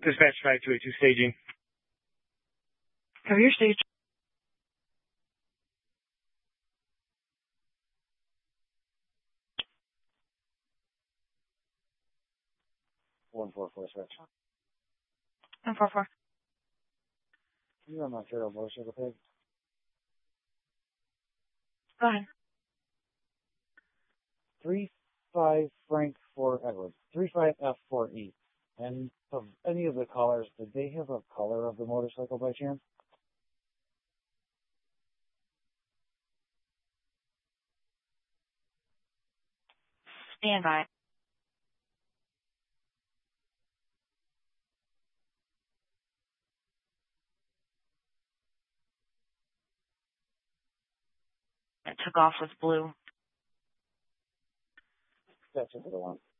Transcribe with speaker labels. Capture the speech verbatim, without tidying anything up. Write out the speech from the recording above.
Speaker 1: Dispatch five two eight two staging.
Speaker 2: Cover your stage.
Speaker 3: One four four switch.
Speaker 2: One four four.
Speaker 3: You're on my turtle motorcycle pig.
Speaker 2: Go ahead.
Speaker 3: Three five Frank for Edward. Three five F four E. And of any of the callers, did they have a color of the motorcycle by chance?
Speaker 2: Stand by. It took off with blue.
Speaker 3: That's into the one.